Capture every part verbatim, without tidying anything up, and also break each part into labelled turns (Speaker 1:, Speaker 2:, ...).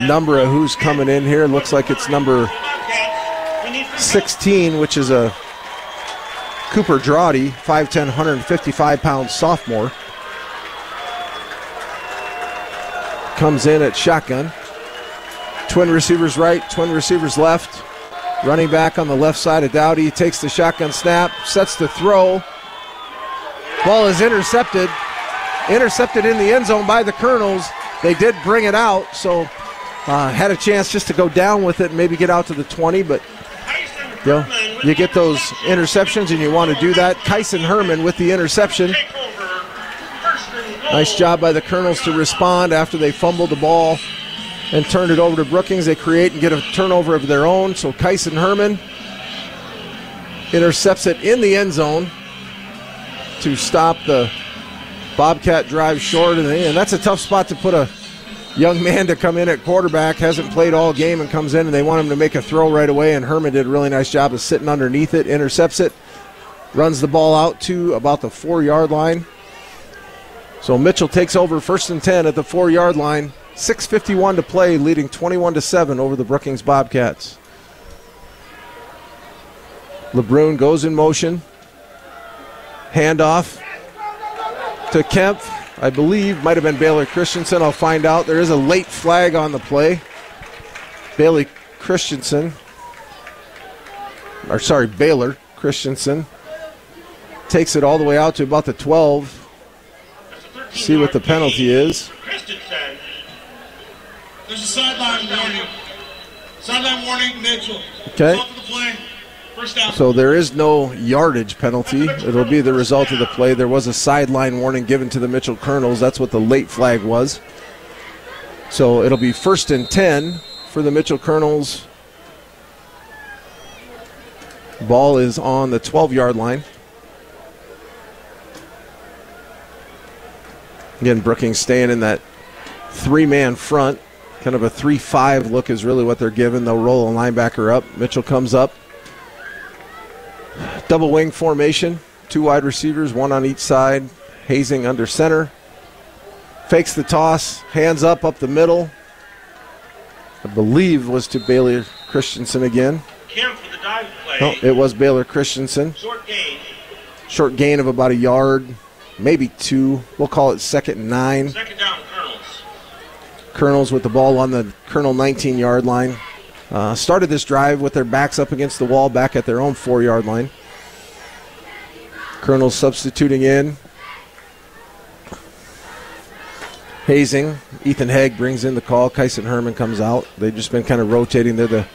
Speaker 1: number of who's coming in here. Looks like it's number sixteen, which is a Cooper Drawdy, five ten, one hundred fifty-five pound sophomore. Comes in at shotgun. Twin receivers right, twin receivers left. Running back on the left side of Dowdy, takes the shotgun snap, sets the throw. Ball is intercepted. Intercepted in the end zone by the Colonels. They did bring it out, so uh, had a chance just to go down with it and maybe get out to the twenty, but you know, you get those interceptions and you want to do that. Kyson Herman with the interception. Nice job by the Colonels to respond after they fumbled the ball and turned it over to Brookings. They create and get a turnover of their own. So Kyson Herman intercepts it in the end zone to stop the Bobcat drive short. And that's a tough spot to put a young man to come in at quarterback. Hasn't played all game and comes in and they want him to make a throw right away. And Herman did a really nice job of sitting underneath it, intercepts it, runs the ball out to about the four-yard line. So Mitchell takes over first and ten at the four-yard line. six fifty-one to play, leading twenty-one to seven over the Brookings Bobcats. LeBrun goes in motion. Handoff to Kemp. I believe might have been Baylor Christensen. I'll find out. There is a late flag on the play. Bailey Christensen, or sorry, Baylor Christensen takes it all the way out to about the twelve. See what the penalty is.
Speaker 2: There's a sideline warning. Sideline warning, Mitchell.
Speaker 1: Okay.
Speaker 2: Off of the play. First down.
Speaker 1: So there is no yardage penalty. It'll be the result of the play. There was a sideline warning given to the Mitchell Colonels. That's what the late flag was. So it'll be first and ten for the Mitchell Colonels. Ball is on the twelve-yard line. Again, Brookings staying in that three-man front. Kind of a three five look is really what they're given. They'll roll a linebacker up. Mitchell comes up. Double wing formation. Two wide receivers, one on each side. Hazing under center. Fakes the toss. Hands up, up the middle. I believe was to Baylor Christensen again.
Speaker 2: Kemp for the dive play.
Speaker 1: No, it was Baylor Christensen.
Speaker 2: Short gain.
Speaker 1: Short gain of about a yard. Maybe two. We'll call it second and nine.
Speaker 2: Second down, Colonels.
Speaker 1: Colonels with the ball on the Colonel nineteen-yard line. Uh, started this drive with their backs up against the wall back at their own four-yard line. Colonels substituting in. Hazing. Ethan Haig brings in the call. Kyson Herman comes out. They've just been kind of rotating. They're the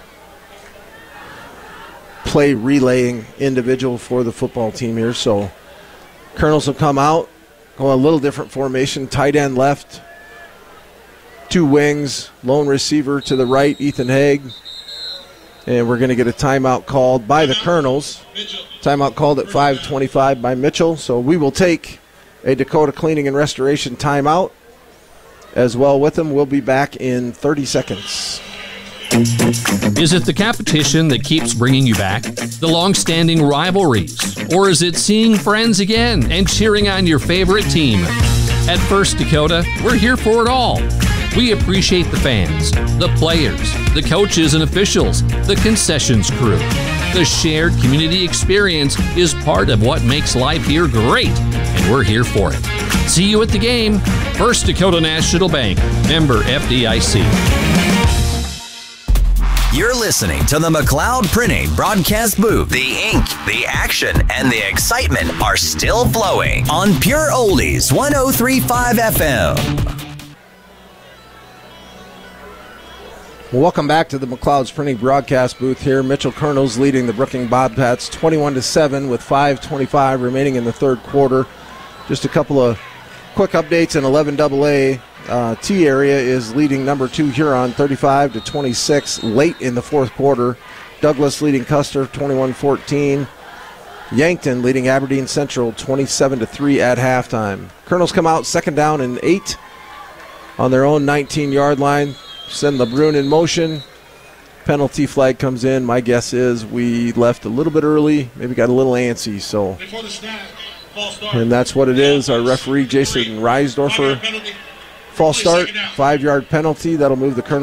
Speaker 1: play relaying individual for the football team here. So Colonels will come out, go a little different formation. Tight end left. Two wings, lone receiver to the right, Ethan Haig. And we're going to get a timeout called by the Colonels. Timeout called at five twenty-five by Mitchell. So we will take a Dakota Cleaning and Restoration timeout. As well with them, we'll be back in thirty seconds.
Speaker 3: Is it the competition that keeps bringing you back? The long-standing rivalries? Or is it seeing friends again and cheering on your favorite team? At First Dakota, we're here for it all. We appreciate the fans, the players, the coaches and officials, the concessions crew. The shared community experience is part of what makes life here great, and we're here for it. See you at the game. First Dakota National Bank, member F D I C.
Speaker 4: You're listening to the McLeod Printing Broadcast Booth. The ink, the action, and the excitement are still flowing on Pure Oldies one oh three point five F M.
Speaker 1: Well, welcome back to the McLeod's Printing Broadcast Booth here. Mitchell Colonels leading the Brookings Bobcats twenty-one to seven with five twenty-five remaining in the third quarter. Just a couple of quick updates in eleven double A. Uh, T area is leading number two Huron thirty-five to twenty-six late in the fourth quarter. Douglas leading Custer twenty-one fourteen. Yankton leading Aberdeen Central twenty-seven to three at halftime. Colonels come out second down and eight on their own nineteen-yard line. Send LeBrun in motion. Penalty flag comes in. My guess is we left a little bit early, maybe got a little antsy. So,
Speaker 2: Before the snap, false start.
Speaker 1: and that's what it is. Our referee Jason Reisdorfer False start, five-yard penalty. That'll move the Colonels